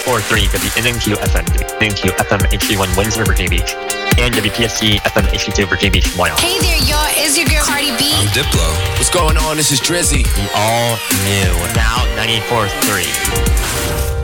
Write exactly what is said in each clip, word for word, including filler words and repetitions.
ninety-four point three W N N Q F M, W N N Q F M H D one Windsor, Virginia Beach, and W P S C F M H D two Virginia Beach, Wyoming. Hey there, y'all. It's your girl Cardi B. I'm Diplo. What's going on? This is Drizzy. The all new, now ninety-four point three.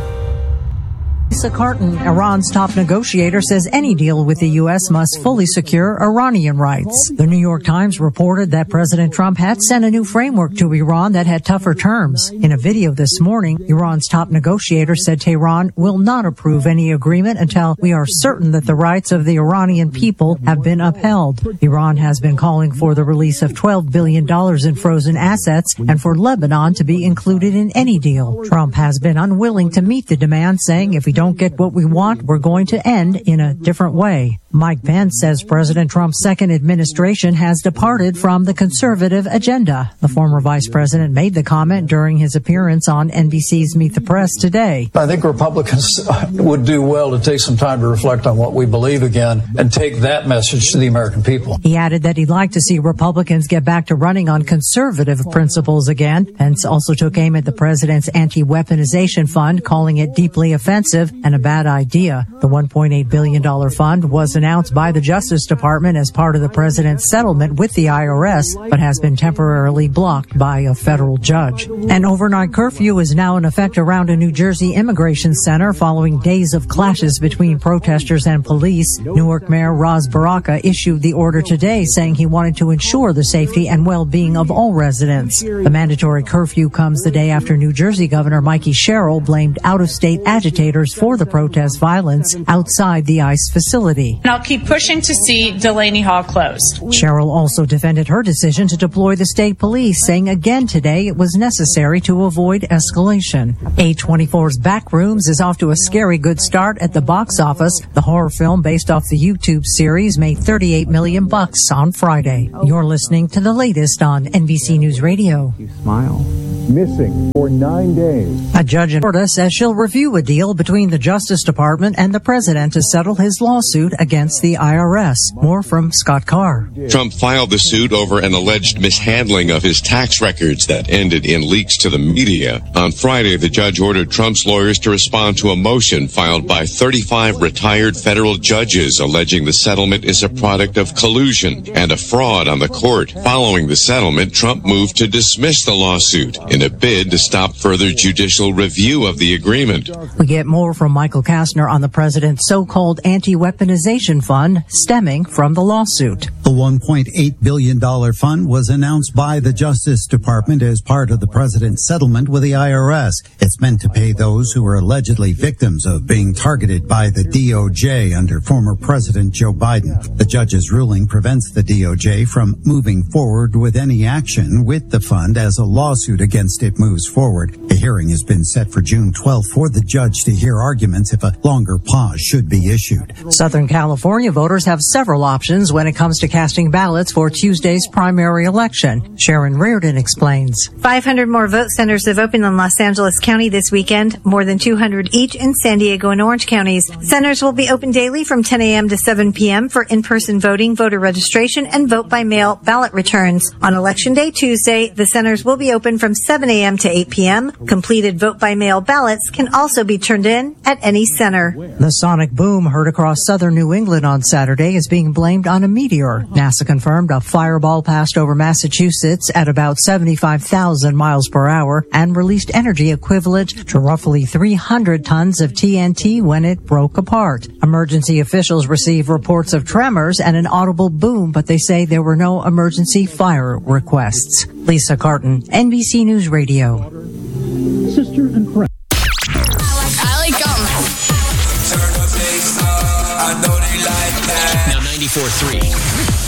Lisa Carton, Iran's top negotiator, says any deal with the U S must fully secure Iranian rights. The New York Times reported that President Trump had sent a new framework to Iran that had tougher terms. In a video this morning, Iran's top negotiator said Tehran will not approve any agreement until we are certain that the rights of the Iranian people have been upheld. Iran has been calling for the release of twelve billion dollars in frozen assets and for Lebanon to be included in any deal. Trump has been unwilling to meet the demand, saying if we don't get what we want, we're going to end in a different way. Mike Pence says President Trump's second administration has departed from the conservative agenda. The former vice president made the comment during his appearance on N B C's Meet the Press today. I think Republicans would do well to take some time to reflect on what we believe again and take that message to the American people. He added that he'd like to see Republicans get back to running on conservative principles again. Pence also took aim at the president's anti-weaponization fund, calling it deeply offensive and a bad idea. The one point eight billion dollars fund was announced by the Justice Department as part of the president's settlement with the I R S, but has been temporarily blocked by a federal judge. An overnight curfew is now in effect around a New Jersey immigration center following days of clashes between protesters and police. Newark Mayor Ras Baraka issued the order today, saying he wanted to ensure the safety and well-being of all residents. The mandatory curfew comes the day after New Jersey Governor Mikey Sherrill blamed out-of-state agitators for the protest violence outside the ICE facility. And I'll keep pushing to see Delaney Hall closed. Sherrill also defended her decision to deploy the state police, saying again today it was necessary to avoid escalation. A twenty-four's Backrooms is off to a scary good start at the box office. The horror film based off the YouTube series made thirty-eight million bucks on Friday. You're listening to the latest on N B C News Radio. You smile. Missing for nine days. A judge in Florida says she'll review a deal between the Justice Department and the president to settle his lawsuit against the I R S. More from Scott Carr. Trump filed the suit over an alleged mishandling of his tax records that ended in leaks to the media. On Friday, the judge ordered Trump's lawyers to respond to a motion filed by thirty-five retired federal judges alleging the settlement is a product of collusion and a fraud on the court. Following the settlement, Trump moved to dismiss the lawsuit in a bid to stop further judicial review of the agreement. We get more from Michael Kastner on the president's so-called anti-weaponization fund stemming from the lawsuit. The one point eight billion dollars fund was announced by the Justice Department as part of the president's settlement with the I R S. It's meant to pay those who were allegedly victims of being targeted by the D O J under former President Joe Biden. The judge's ruling prevents the D O J from moving forward with any action with the fund as a lawsuit against it moves forward. The hearing has been set for June twelfth for the judge to hear arguments if a longer pause should be issued. Southern California voters have several options when it comes to casting ballots for Tuesday's primary election. Sharon Reardon explains. five hundred more vote centers have opened in Los Angeles County this weekend, more than two hundred each in San Diego and Orange counties. Centers will be open daily from ten a.m. to seven p.m. for in-person voting, voter registration, and vote-by-mail ballot returns. On Election Day Tuesday, the centers will be open from seven a.m. to eight p.m. Completed vote-by-mail ballots can also be turned in at any center. The sonic boom heard across southern New England on Saturday is being blamed on a meteor. NASA confirmed a fireball passed over Massachusetts at about seventy-five thousand miles per hour and released energy equivalent to roughly three hundred tons of T N T when it broke apart. Emergency officials received reports of tremors and an audible boom, but they say there were no emergency fire requests. Lisa Carton, N B C News Radio. Sister and friend. I like them. Turn the bass up. I know they like that. Now ninety-four point three.